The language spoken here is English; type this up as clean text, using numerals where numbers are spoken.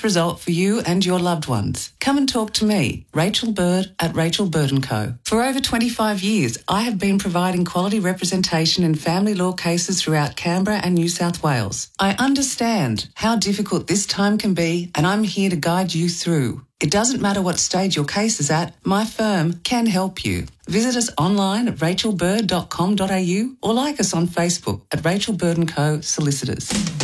result for you and your loved ones. Come and talk to me, Rachel Bird at Rachel Bird & Co. For over 25 years, I have been providing quality representation in family law cases throughout Canberra and New South Wales. I understand how difficult this time can be, and I'm here to guide you through. It doesn't matter what stage your case is at, my firm can help you. Visit us online at rachelbird.com.au or like us on Facebook at Rachel Bird & Co. Solicitors.